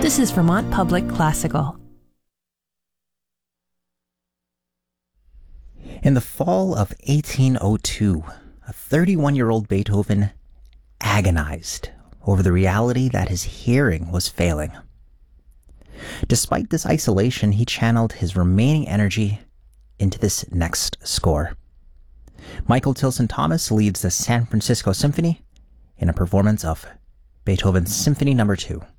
This is Vermont Public Classical. In the fall of 1802, a 31-year-old Beethoven agonized over the reality that his hearing was failing. Despite this isolation, he channeled his remaining energy into this next score. Michael Tilson Thomas leads the San Francisco Symphony in a performance of Beethoven's Symphony No. 2.